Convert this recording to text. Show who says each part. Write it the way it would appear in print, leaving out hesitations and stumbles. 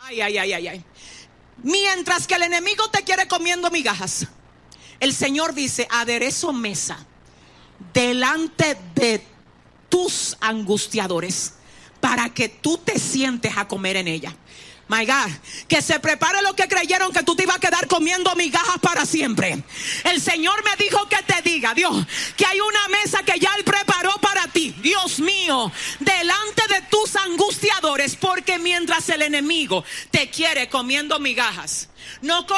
Speaker 1: Ay. Mientras que el enemigo te quiere comiendo migajas, el Señor dice: aderezo mesa delante de tus angustiadores para que tú te sientes a comer en ella. My God, que se prepare los que creyeron que tú te ibas a quedar comiendo migajas para siempre. El Señor me dijo que te diga, Dios, que hay una mesa que ya Él preparó para ti, Dios mío, delante de tus angustiadores, porque mientras el enemigo te quiere comiendo migajas, no